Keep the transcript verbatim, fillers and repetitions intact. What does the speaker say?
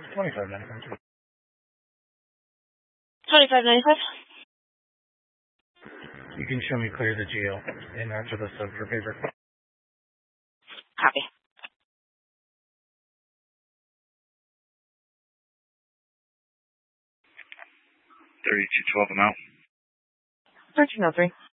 Twenty-five ninety-five. Twenty-five ninety-five. You can show me clear the G L and answer the sub for paper. Copy. Thirty-two twelve. I'm out. Thirteen oh three.